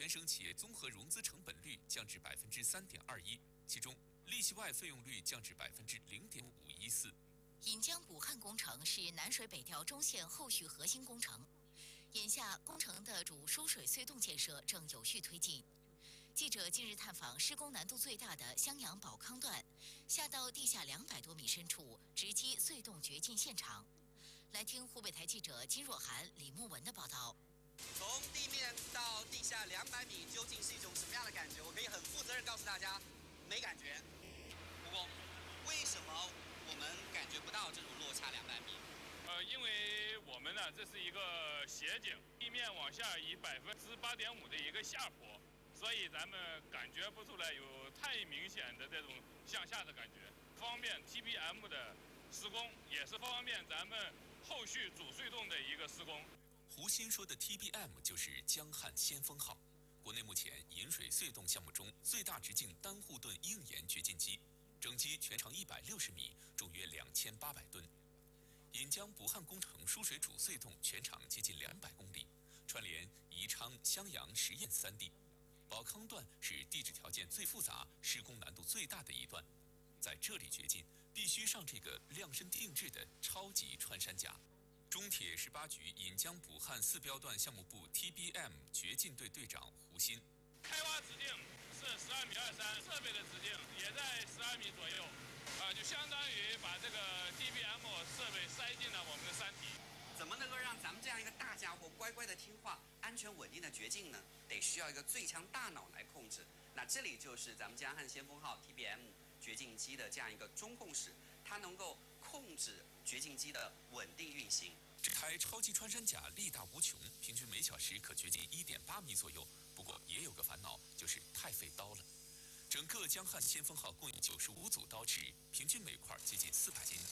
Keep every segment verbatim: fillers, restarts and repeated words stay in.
全省企业综合融资成本率降至百分之三点二一，其中利息外费用率降至百分之零点五一四。 引江补汉工程是南水北调中线后续核心工程，眼下工程的主输水隧洞建设正有序推进。记者近日探访施工难度最大的襄阳宝康段，下到地下两百多米深处，直击隧洞掘进现场。来听湖北台记者金若涵、李慕文的报道。 从地面到地下两百米，究竟是一种什么样的感觉？我可以很负责任告诉大家，没感觉。不过，为什么我们感觉不到这种落差两百米？ 呃，因为我们呢，这是一个斜井，地面往下以百分之八点五的一个下坡。所以咱们感觉不出来有太明显的这种向下的感觉，方便 T B M 的施工，也是方便咱们后续主隧洞的一个施工。 胡鑫说的 T B M 就是江汉先锋号，国内目前引水隧洞项目中最大直径单户盾硬岩掘进机，整机全长一百六十米，重约两千八百吨。引江补汉工程输水主隧洞全长接近两百公里，串联宜昌、襄阳、十堰三地。宝康段是地质条件最复杂、施工难度最大的一段，在这里掘进必须上这个量身定制的超级穿山甲。中铁十八局引江补汉四标段项目部 T B M 掘进队队长胡鑫， 开挖直径是十二米二三，设备的直径也在十二米左右，啊、呃，就相当于把这个 T B M 设备塞进了我们的山体。 怎么能够让咱们这样一个大家伙乖乖的听话、安全稳定的掘进呢？得需要一个最强大脑来控制。那这里就是咱们江汉先锋号 T B M 掘进机的这样一个中控室，它能够控制掘进机的稳定运行。 这台超级穿山甲力大无穷，平均每小时可掘进 一点八米左右。不过也有个烦恼，就是太费刀了。整个江汉先锋号共有九十五组刀齿，平均每块接近四百斤。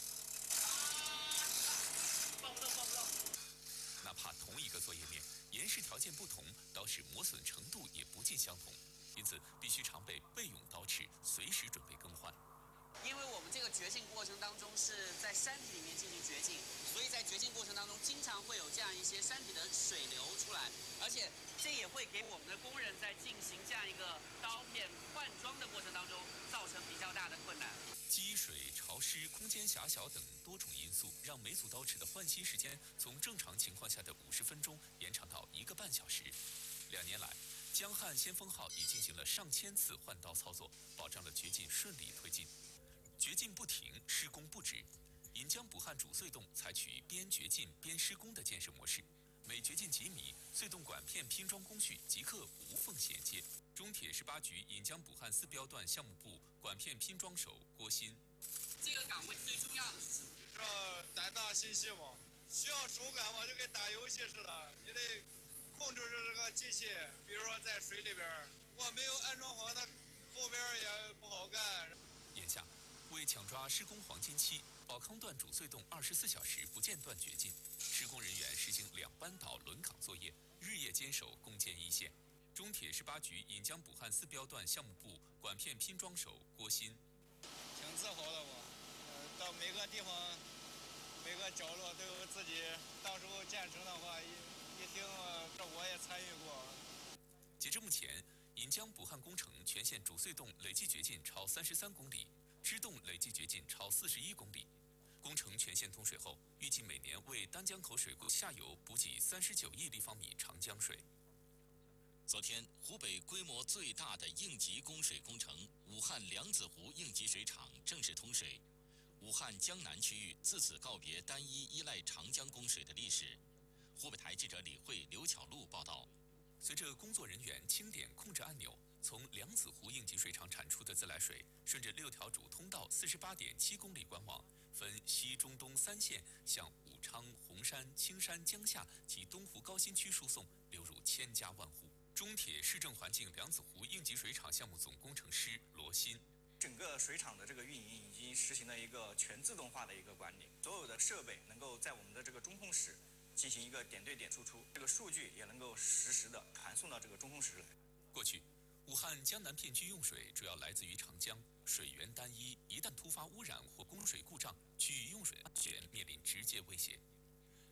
抱不动，抱不动。 哪怕同一个作业面，岩石条件不同，刀齿磨损程度也不尽相同，因此必须常备备用刀齿，随时准备更换。 因为我们这个掘进过程当中是在山体里面进行掘进，所以在掘进过程当中经常会有这样一些山体的水流出来，而且这也会给我们的工人在进行这样一个刀片换装的过程当中造成比较大的困难。 积水、潮湿、空间狭小等多种因素，让每组刀齿的换新时间从正常情况下的五十分钟延长到一个半小时。两年来，江汉先锋号已进行了上千次换刀操作，保障了掘进顺利推进。掘进不停，施工不止。引江补汉主隧洞采取边掘进边施工的建设模式，每掘进几米，隧洞管片拼装工序即刻无缝衔接。中铁十八局引江补汉四标段项目部管片拼装手郭鑫， 这个岗位最重要的是什么？ 这胆大心细嘛，需要手感嘛，就跟打游戏似的，你得控制着这个机器，比如说在水里边，我没有安装好，它后边也不好干。 眼下，为抢抓施工黄金期，宝康段主隧洞二十四小时不间断掘进，施工人员实行两班倒轮岗作业，日夜坚守攻坚一线。中铁十八局引江补汉四标段项目部管片拼装手郭鑫， 挺自豪的我，呃，到每个地方、每个角落都有自己，到时候建成的话，一一听这我也参与过。 截至目前，引江补汉工程全线主隧洞累计掘进超三十三公里，支洞累计掘进超四十一公里。工程全线通水后，预计每年为丹江口水库下游补给三十九亿立方米长江水。 昨天，湖北规模最大的应急供水工程武汉梁子湖应急水厂正式通水，武汉江南区域自此告别单一依赖长江供水的历史。湖北台记者李慧、刘巧璐报道。 随着工作人员轻点控制按钮，从梁子湖应急水厂产出的自来水，顺着六条主通道四十八点七公里管网，分西中东三线向武昌、洪山、青山、江夏及东湖高新区输送，流入千家万户。中铁市政环境梁子湖应急水厂项目总工程师罗鑫， 整个水厂的这个运营已经实行了一个全自动化的一个管理，所有的设备能够在我们的这个中控室进行一个点对点输出，这个数据也能够实时的传送到这个中控室来。 过去，武汉江南片区用水主要来自于长江，水源单一，一旦突发污染或供水故障，区域用水安全面临直接威胁。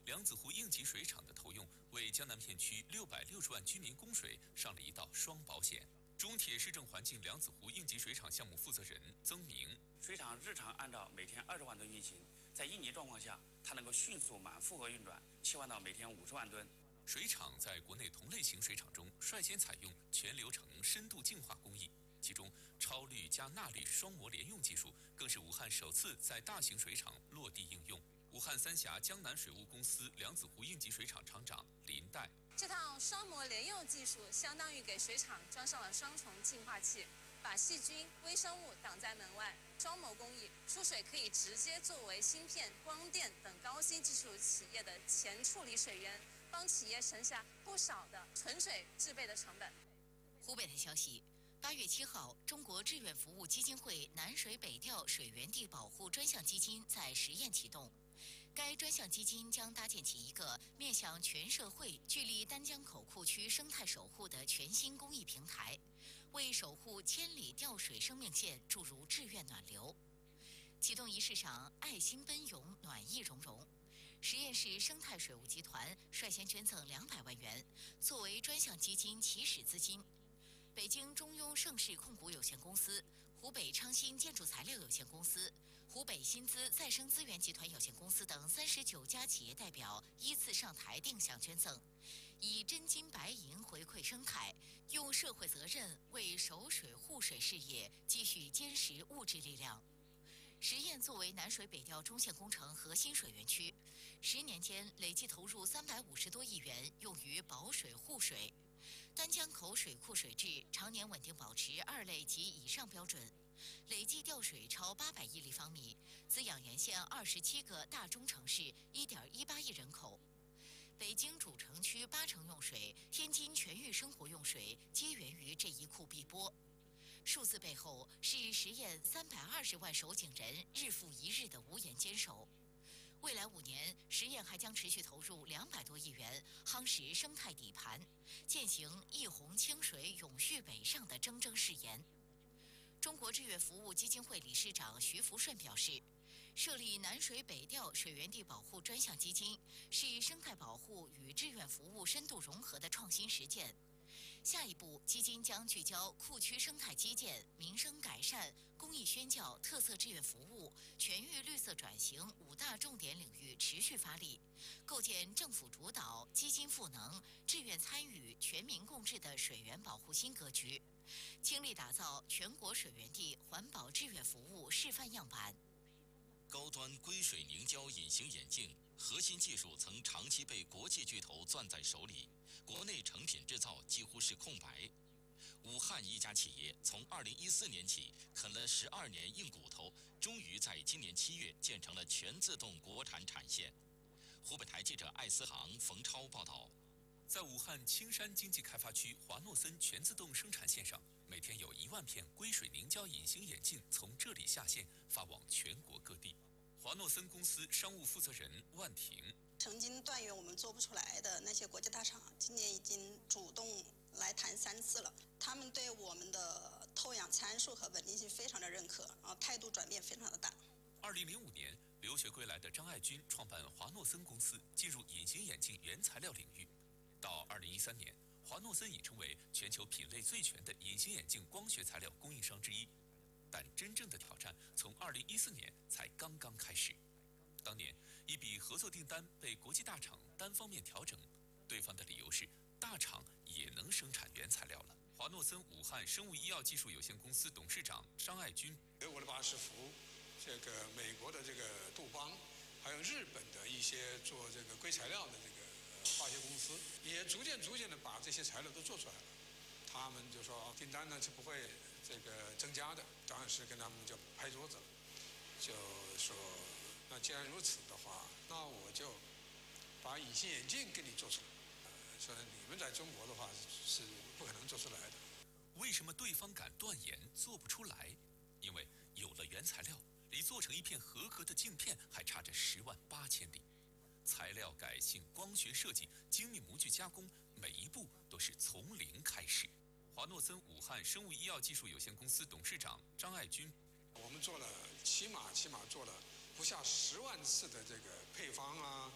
梁子湖应急水厂的投用，为江南片区六百六十万居民供水上了一道双保险。中铁市政环境梁子湖应急水厂项目负责人曾明， 水厂日常按照每天二十万吨运行，在应急状况下，它能够迅速满负荷运转，切换到每天五十万吨。 水厂在国内同类型水厂中率先采用全流程深度净化工艺，其中超滤加钠滤双膜联用技术更是武汉首次在大型水厂落地应用。武汉三峡江南水务公司梁子湖应急水厂厂长林代， 这套双膜联用技术相当于给水厂装上了双重净化器，把细菌、微生物挡在门外。双膜工艺出水可以直接作为芯片、光电等高新技术企业的前处理水源，帮企业省下不少的纯水制备的成本。 湖北台消息，八月七号，中国志愿服务基金会南水北调水源地保护专项基金在十堰启动。该专项基金将搭建起一个面向全社会、聚力丹江口库区生态守护的全新公益平台，为守护千里调水生命线注入志愿暖流。启动仪式上，爱心奔涌，暖意融融。十堰市生态水务集团率先捐赠两百万元，作为专项基金起始资金。北京中庸盛世控股有限公司、湖北昌新建筑材料有限公司、湖北新资再生资源集团有限公司等三十九家企业代表依次上台定向捐赠，以真金白银回馈生态，用社会责任为守水护水事业积蓄坚实物质力量。十堰作为南水北调中线工程核心水源区，十年间累计投入三百五十多亿元，用于保水护水。丹江口水库水质常年稳定保持二类及以上标准，累计调水超八百亿立方米，滋养沿线二十七个大中城市一点一八亿人口。北京主城区八成用水，天津全域生活用水皆源于这一库碧波。数字背后是十堰三百二十万守井人日复一日的无言坚守。未来五年，十堰还将持续投入两百多亿元，夯实生态底盘，践行一洪清水永续北上的铮铮誓言。中国志愿服务基金会理事长徐福顺表示，设立南水北调水源地保护专项基金，是生态保护与志愿服务深度融合的创新实践。下一步，基金将聚焦库区生态基建、民生改善、公益宣教、特色志愿服务、全域绿色转型五大重点领域持续发力，构建政府主导、基金赋能、志愿参与、全民共治的水源保护新格局，倾力打造全国水源地环保志愿服务示范样板。 高端硅水凝胶隐形眼镜核心技术曾长期被国际巨头攥在手里，国内成品制造几乎是空白。武汉一家企业从二零一四年起啃了十二年硬骨头，终于在今年七月建成了全自动国产产线。湖北台记者艾思航、冯超报道。 在武汉青山经济开发区华诺森全自动生产线上，每天有一万片硅水凝胶隐形眼镜从这里下线，发往全国各地。华诺森公司商务负责人万婷， 曾经断言我们做不出来的那些国际大厂，今年已经主动来谈三次了。他们对我们的透氧参数和稳定性非常的认可，然后态度转变非常的大。 二零零五年，留学归来的张爱军创办华诺森公司，进入隐形眼镜原材料领域。到二零一三年，华诺森已成为全球品类最全的隐形眼镜光学材料供应商之一。但真正的挑战从二零一四年才刚刚开始。当年一笔合作订单被国际大厂单方面调整，对方的理由是大厂也能生产原材料了。华诺森武汉生物医药技术有限公司董事长张爱军， 德国的巴斯夫，这个美国的这个杜邦，还有日本的一些做这个硅材料的这个化学公司，也逐渐逐渐的把这些材料都做出来了。他们就说订单呢是不会这个增加的，当时跟他们就拍桌子了，就说那既然如此的话，那我就把隐形眼镜给你做出来。呃，说你们在中国的话是不可能做出来的。 为什么对方敢断言做不出来？因为有了原材料，离做成一片合格的镜片还差着十万八千里。材料改性、光学设计、精密模具加工，每一步都是从零开始。华诺森武汉生物医药技术有限公司董事长张爱军， 我们做了起码起码做了不下十万次的这个配方啊、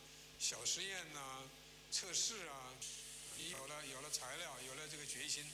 小实验呐、测试啊，你有了有了材料，有了这个决心，